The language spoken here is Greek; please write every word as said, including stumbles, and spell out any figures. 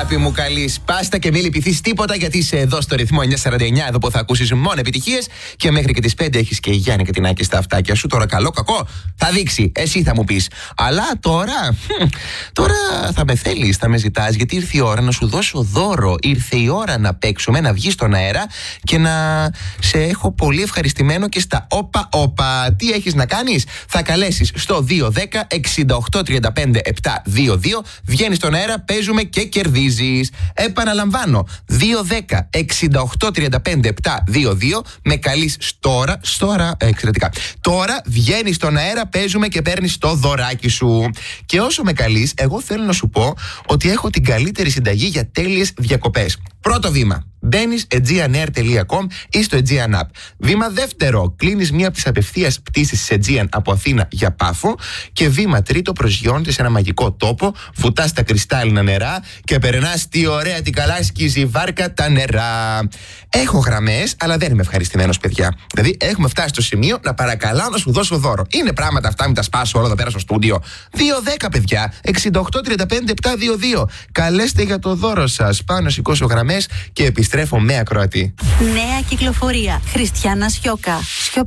αγάπη μου, καλή. Σπάστα και μην λυπηθείς τίποτα, γιατί είσαι εδώ στο ρυθμό εννιακόσια σαράντα εννιά, εδώ που θα ακούσεις μόνο επιτυχίες. Και μέχρι και τις πέντε έχεις και η Γιάννη και την Άκη στα αυτάκια σου. Τώρα καλό, κακό, θα δείξει. Εσύ θα μου πεις. Αλλά τώρα, τώρα θα με θέλεις, θα με ζητάς, γιατί ήρθε η ώρα να σου δώσω δώρο. Ήρθε η ώρα να παίξουμε, να βγεις στον αέρα και να σε έχω πολύ ευχαριστημένο και στα όπα όπα. Τι έχεις να κάνεις? Θα καλέσεις στο δύο δέκα εξήντα οκτώ τριάντα πέντε επτακόσια είκοσι δύο, βγαίνεις στον αέρα, παίζουμε και κερδίζεις. Επαναλαμβάνω, δύο δέκα εξήντα οκτώ τριάντα πέντε επτακόσια είκοσι δύο, με καλείς τώρα, στόρα, ε, εξαιρετικά. Τώρα βγαίνεις στον αέρα, παίζουμε και παίρνεις το δωράκι σου. Και όσο με καλείς, εγώ θέλω να σου πω ότι έχω την καλύτερη συνταγή για τέλειες διακοπές. Πρώτο βήμα. Μπαίνεις aegean air τελεία com ή στο Aegean App. Βήμα δεύτερο. Κλείνεις μία από τις απευθείας πτήσεις της Aegean από Αθήνα για Πάφο. Και βήμα τρίτο. Προσγειώνεται σε ένα μαγικό τόπο. Βουτάς τα κρυστάλλινα νερά και περνάς τι ωραία, τι καλά σκίζει βάρκα τα νερά. Έχω γραμμές, αλλά δεν είμαι ευχαριστημένος, παιδιά. Δηλαδή, έχουμε φτάσει στο σημείο να παρακαλάω να σου δώσω δώρο. Είναι πράγματα αυτά, μην τα σπάσω όλα εδώ πέρα στο στούντιο. δύο δέκα, παιδιά. εξήντα οκτώ τριάντα πέντε επτακόσια είκοσι δύο. Καλέστε για το δώρο σας. Πάω να σηκώσω γραμμές και επιστρέφω με ακροατή. Νέα κυκλοφορία. Χριστιάνα Σιώκα. Σιωπή.